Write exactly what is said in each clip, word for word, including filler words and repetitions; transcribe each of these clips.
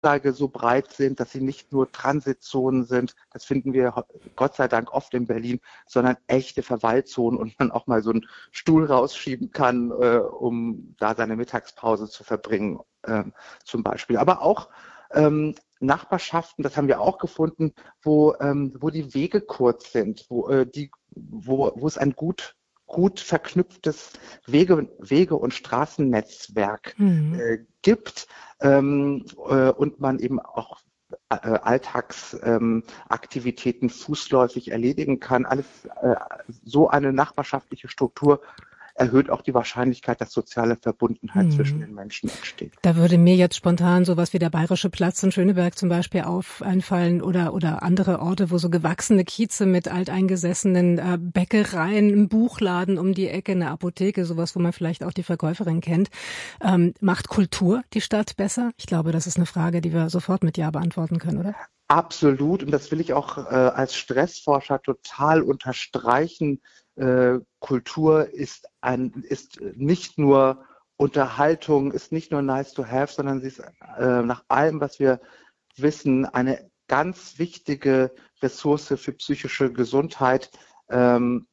Bahnsteige so breit sind, dass sie nicht nur Transitzonen sind, das finden wir Gott sei Dank oft in Berlin, sondern echte Verweilzonen und man auch mal so einen Stuhl rausschieben kann, äh, um da seine Mittagspause zu verbringen, äh, zum Beispiel. Aber auch ähm, Nachbarschaften, das haben wir auch gefunden, wo, ähm, wo die Wege kurz sind, wo, äh, die, wo, wo es ein gut gut verknüpftes Wege, Wege- und Straßennetzwerk mhm. äh, gibt ähm, äh, und man eben auch äh, Alltagsaktivitäten ähm, fußläufig erledigen kann. Alles äh, so eine nachbarschaftliche Struktur erhöht auch die Wahrscheinlichkeit, dass soziale Verbundenheit hm. zwischen den Menschen entsteht. Da würde mir jetzt spontan sowas wie der Bayerische Platz in Schöneberg zum Beispiel auf einfallen oder oder andere Orte, wo so gewachsene Kieze mit alteingesessenen äh, Bäckereien, einem Buchladen um die Ecke, eine Apotheke, sowas, wo man vielleicht auch die Verkäuferin kennt. Ähm, macht Kultur die Stadt besser? Ich glaube, das ist eine Frage, die wir sofort mit Ja beantworten können, oder? Absolut. Und das will ich auch äh, als Stressforscher total unterstreichen. Äh, Kultur ist ein, ist nicht nur Unterhaltung, ist nicht nur nice to have, sondern sie ist äh, nach allem, was wir wissen, eine ganz wichtige Ressource für psychische Gesundheit ähm,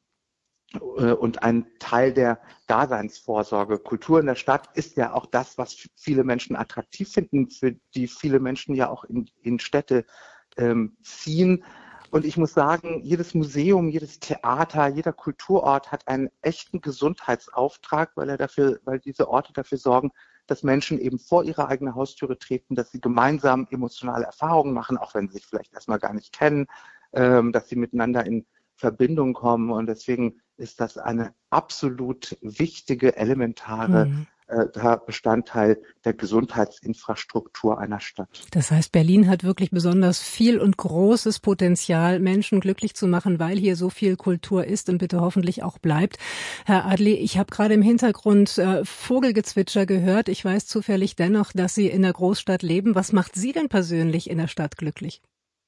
äh, und ein Teil der Daseinsvorsorge. Kultur in der Stadt ist ja auch das, was viele Menschen attraktiv finden, für die viele Menschen ja auch in, in Städte ähm, ziehen. Und ich muss sagen, jedes Museum, jedes Theater, jeder Kulturort hat einen echten Gesundheitsauftrag, weil er dafür, weil diese Orte dafür sorgen, dass Menschen eben vor ihre eigene Haustüre treten, dass sie gemeinsam emotionale Erfahrungen machen, auch wenn sie sich vielleicht erstmal gar nicht kennen, ähm, dass sie miteinander in Verbindung kommen. Und deswegen ist das eine absolut wichtige, elementare mhm. Bestandteil der Gesundheitsinfrastruktur einer Stadt. Das heißt, Berlin hat wirklich besonders viel und großes Potenzial, Menschen glücklich zu machen, weil hier so viel Kultur ist und bitte hoffentlich auch bleibt. Herr Adli, ich habe gerade im Hintergrund äh, Vogelgezwitscher gehört. Ich weiß zufällig dennoch, dass Sie in der Großstadt leben. Was macht Sie denn persönlich in der Stadt glücklich?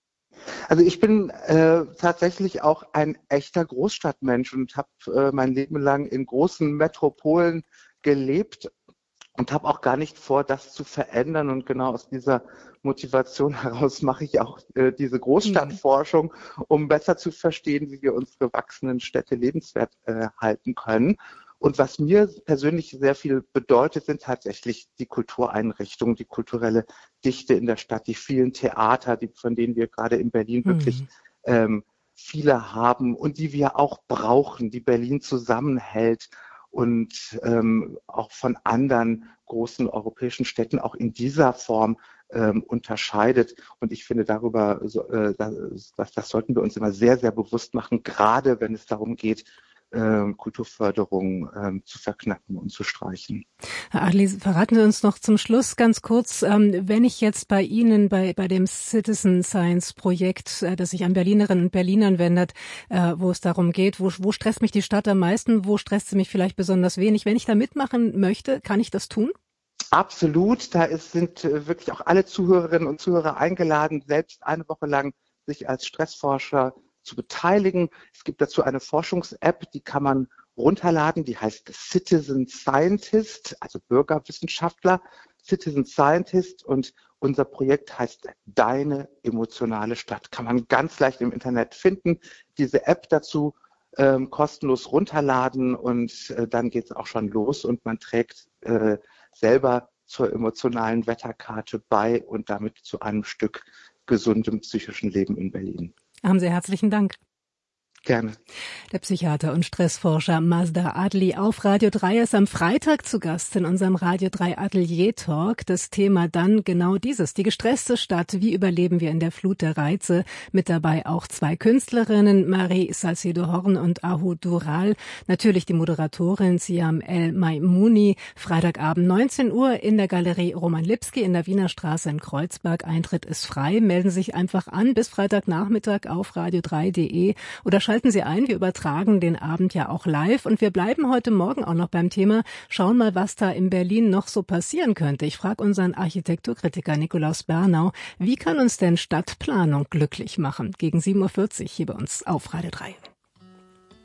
Also ich bin äh, tatsächlich auch ein echter Großstadtmensch und habe äh, mein Leben lang in großen Metropolen gelebt und habe auch gar nicht vor, das zu verändern. Und genau aus dieser Motivation heraus mache ich auch äh, diese Großstadtforschung, um besser zu verstehen, wie wir unsere wachsenden Städte lebenswert äh, halten können. Und was mir persönlich sehr viel bedeutet, sind tatsächlich die Kultureinrichtungen, die kulturelle Dichte in der Stadt, die vielen Theater, die, von denen wir gerade in Berlin mhm. wirklich ähm, viele haben und die wir auch brauchen, die Berlin zusammenhält und ähm, auch von anderen großen europäischen Städten auch in dieser Form ähm, unterscheidet. Und ich finde, darüber, so, äh, das, das sollten wir uns immer sehr, sehr bewusst machen, gerade wenn es darum geht, äh, Kulturförderung äh, zu verknappen und zu streichen. Herr Adli, verraten Sie uns noch zum Schluss ganz kurz, ähm, wenn ich jetzt bei Ihnen bei bei dem Citizen Science Projekt, äh, das sich an Berlinerinnen und Berlinern wendet, äh, wo es darum geht, wo, wo stresst mich die Stadt am meisten, wo stresst sie mich vielleicht besonders wenig? Wenn ich da mitmachen möchte, kann ich das tun? Absolut, da ist, sind äh, wirklich auch alle Zuhörerinnen und Zuhörer eingeladen, selbst eine Woche lang sich als Stressforscher zu beteiligen. Es gibt dazu eine Forschungs-App, die kann man runterladen, die heißt Citizen Scientist, also Bürgerwissenschaftler, Citizen Scientist, und unser Projekt heißt Deine emotionale Stadt. Kann man ganz leicht im Internet finden. Diese App dazu ähm, kostenlos runterladen und äh, dann geht es auch schon los und man trägt äh, selber zur emotionalen Wetterkarte bei und damit zu einem Stück gesundem psychischen Leben in Berlin. Haben Sie herzlichen Dank. Gerne. Der Psychiater und Stressforscher Mazda Adli auf Radio drei ist am Freitag zu Gast in unserem Radio drei Atelier Talk. Das Thema dann genau dieses, die gestresste Stadt, wie überleben wir in der Flut der Reize? Mit dabei auch zwei Künstlerinnen, Marie Salcedo-Horn und Ahu Dural. Natürlich die Moderatorin Siam El Maimouni. Freitagabend neunzehn Uhr in der Galerie Roman Lipski in der Wiener Straße in Kreuzberg. Eintritt ist frei. Melden Sie sich einfach an bis Freitagnachmittag auf radio drei punkt de oder schalten Sie ein, wir übertragen den Abend ja auch live und wir bleiben heute Morgen auch noch beim Thema, schauen mal, was da in Berlin noch so passieren könnte. Ich frage unseren Architekturkritiker Nikolaus Bernau, wie kann uns denn Stadtplanung glücklich machen? Gegen sieben Uhr vierzig hier bei uns auf Radio drei.